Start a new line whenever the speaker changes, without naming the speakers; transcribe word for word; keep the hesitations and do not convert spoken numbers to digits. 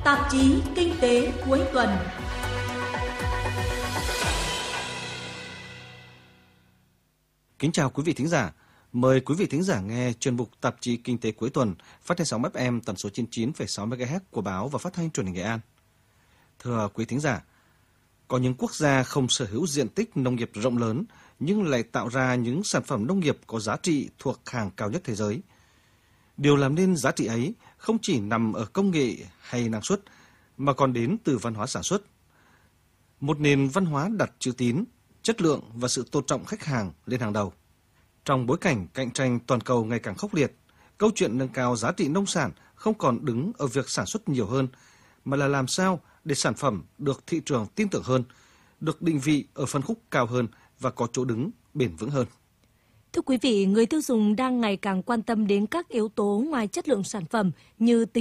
Tạp chí Kinh tế cuối tuần.
Kính chào quý vị thính giả. Mời quý vị thính giả nghe chuyên mục Tạp chí Kinh tế cuối tuần phát trên sóng ép em tần số chín mươi chín phẩy sáu mê ga héc của Báo và Phát thanh Truyền hình Nghệ An. Thưa quý thính giả, có những quốc gia không sở hữu diện tích nông nghiệp rộng lớn nhưng lại tạo ra những sản phẩm nông nghiệp có giá trị thuộc hàng cao nhất thế giới. Điều làm nên giá trị ấy không chỉ nằm ở công nghệ hay năng suất mà còn đến từ văn hóa sản xuất. Một nền văn hóa đặt chữ tín, chất lượng và sự tôn trọng khách hàng lên hàng đầu. Trong bối cảnh cạnh tranh toàn cầu ngày càng khốc liệt, câu chuyện nâng cao giá trị nông sản không còn đứng ở việc sản xuất nhiều hơn, mà là làm sao để sản phẩm được thị trường tin tưởng hơn, được định vị ở phân khúc cao hơn và có chỗ đứng bền vững hơn.
Thưa quý vị, người tiêu dùng đang ngày càng quan tâm đến các yếu tố ngoài chất lượng sản phẩm như tính